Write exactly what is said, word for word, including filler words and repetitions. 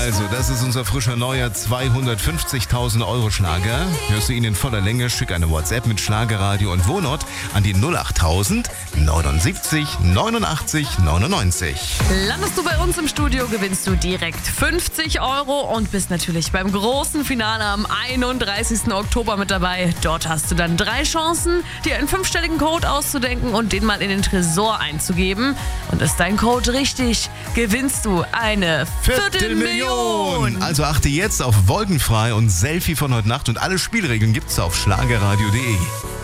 Also, das ist unser frischer neuer zweihundertfünfzigtausend Euro Schlager. Hörst du ihn in voller Länge, schick eine WhatsApp mit Schlagerradio und Wohnort an die null achttausend neunundsiebzig neunundachtzig neunundneunzig. Landest du bei uns im Studio, gewinnst du direkt fünfzig Euro und bist natürlich beim großen Finale am einunddreißigsten Oktober mit dabei. Dort hast du dann drei Chancen, dir einen fünfstelligen Code auszudenken und den mal in den Tresor einzugeben. Und ist dein Code richtig, gewinnst du eine Viertelmillion. Also achte jetzt auf Wolkenfrei und Selfie von heute Nacht und alle Spielregeln gibt's auf schlagerradio punkt de.